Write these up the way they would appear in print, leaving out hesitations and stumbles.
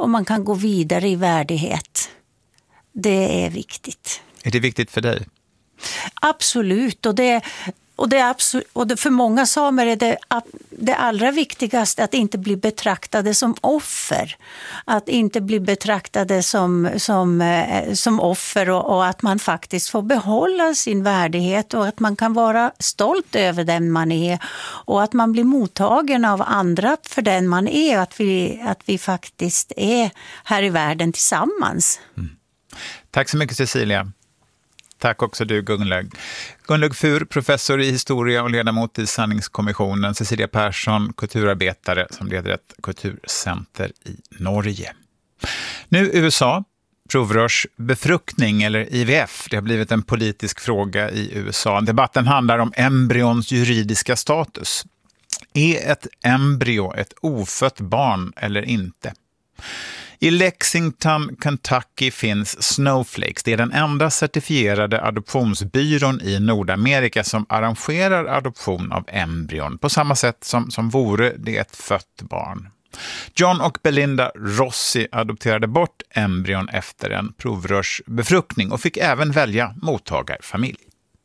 och man kan gå vidare i värdighet. Det är viktigt. Är det viktigt för dig? Absolut, och det för många samer är det allra viktigaste att inte bli betraktade som offer. Att inte bli betraktade som offer och att man faktiskt får behålla sin värdighet och att man kan vara stolt över den man är och att man blir mottagen av andra för den man är och att vi faktiskt är här i världen tillsammans. Mm. Tack så mycket, Cecilia. Tack också du, Gunnlaug. Gunnlaug Fur, professor i historia och ledamot i sanningskommissionen. Cecilia Persson, kulturarbetare som leder ett kulturcenter i Norge. Nu USA, provrörsbefruktning eller IVF. Det har blivit en politisk fråga i USA. Debatten handlar om embryons juridiska status. Är ett embryo ett ofött barn eller inte? I Lexington, Kentucky finns Snowflakes. Det är den enda certifierade adoptionsbyrån i Nordamerika som arrangerar adoption av embryon på samma sätt som vore det ett fött barn. John och Belinda Rossi adopterade bort embryon efter en provrörsbefruktning och fick även välja mottagarfamilj.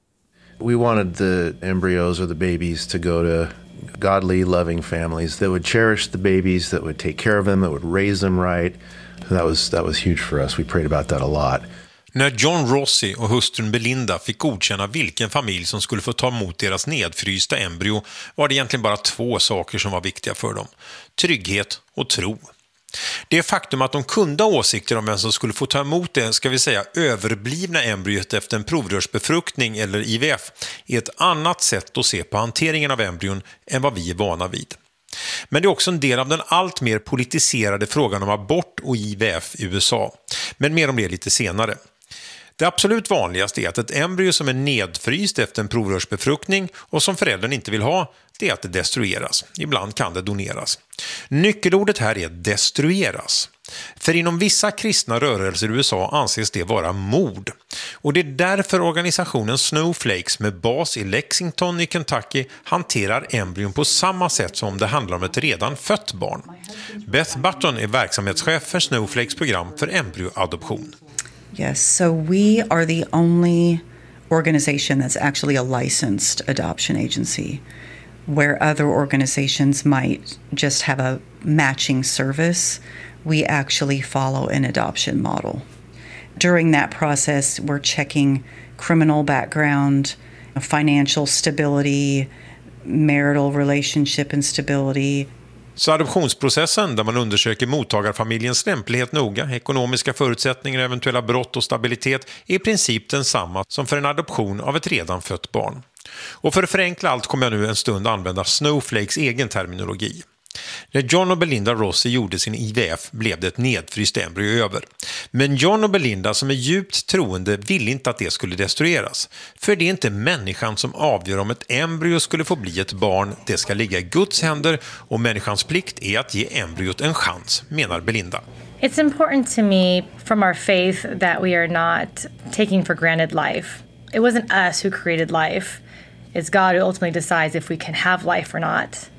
We wanted the embryos or the babies to go to godly, loving families that would cherish the babies, that would take care of them, that would raise them right. That was huge for us. We prayed about that a lot. När John Rossi och hustrun Belinda fick godkänna vilken familj som skulle få ta emot deras nedfrysta embryo var det egentligen bara två saker som var viktiga för dem. Trygghet och tro. Det faktum att de kunde ha åsikter om vem som skulle få ta emot det, ska vi säga, överblivna embryot efter en provrörsbefruktning eller IVF är ett annat sätt att se på hanteringen av embryon än vad vi är vana vid. Men det är också en del av den allt mer politiserade frågan om abort och IVF i USA. Men mer om det lite senare. Det absolut vanligaste är att ett embryo som är nedfryst efter en provrörsbefruktning och som föräldern inte vill ha, det är att det destrueras. Ibland kan det doneras. Nyckelordet här är destrueras. För inom vissa kristna rörelser i USA anses det vara mord. Och det är därför organisationen Snowflakes med bas i Lexington i Kentucky hanterar embryon på samma sätt som om det handlar om ett redan fött barn. Beth Button är verksamhetschef för Snowflakes program för embryoadoption. Yes, so we are the only organization that's actually a licensed adoption agency, where other organizations might just have a matching service. We actually follow an adoption model. During that process, we're checking criminal background, financial stability, marital relationship and stability. Så adoptionsprocessen, där man undersöker mottagarfamiljens lämplighet noga, ekonomiska förutsättningar, eventuella brott och stabilitet, är i princip densamma som för en adoption av ett redan fött barn. Och för att förenkla allt kommer jag nu en stund använda Snowflakes egen terminologi. När John och Belinda Rossi gjorde sin IVF blev det ett nedfryst embryo över. Men John och Belinda som är djupt troende vill inte att det skulle destrueras. För det är inte människan som avgör om ett embryo skulle få bli ett barn. Det ska ligga i Guds händer och människans plikt är att ge embryot en chans, menar Belinda. It's important to me from our faith that we are not taking for granted life. It wasn't us who created life. It's God who ultimately decides if we can have life or not.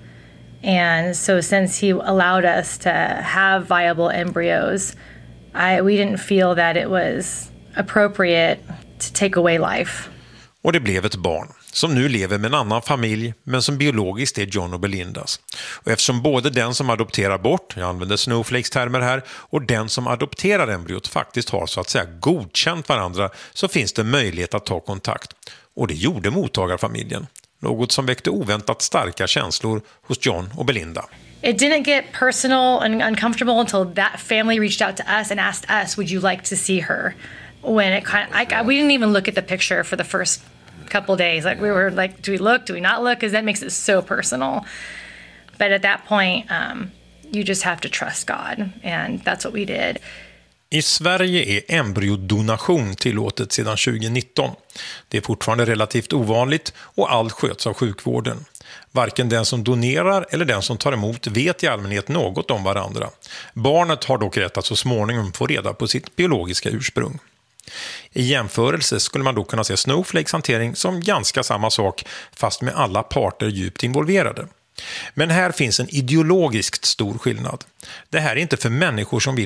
And so since he allowed us to have viable embryos, we didn't feel that it was appropriate to take away life. Och det blev ett barn som nu lever med en annan familj men som biologiskt är John och Belindas. Och eftersom både den som adopterar bort, jag använder Snowflakes termer här, och den som adopterar embryot faktiskt har så att säga godkänt varandra, så finns det möjlighet att ta kontakt. Och det gjorde mottagarfamiljen. Något som väckte oväntat starka känslor hos John och Belinda. It didn't get personal and uncomfortable until that family reached out to us and asked us, would you like to see her? When it we didn't even look at the picture for the first couple of days. Like we were like, do we look? Do we not look? Because that makes it so personal. But at that point, you just have to trust God, and that's what we did. I Sverige är embryodonation tillåtet sedan 2019. Det är fortfarande relativt ovanligt och allt sköts av sjukvården. Varken den som donerar eller den som tar emot vet i allmänhet något om varandra. Barnet har dock rätt att så småningom få reda på sitt biologiska ursprung. I jämförelse skulle man då kunna se Snowflakes hantering som ganska samma sak, fast med alla parter djupt involverade. Men här finns en ideologiskt stor skillnad. Det här är inte för människor som vill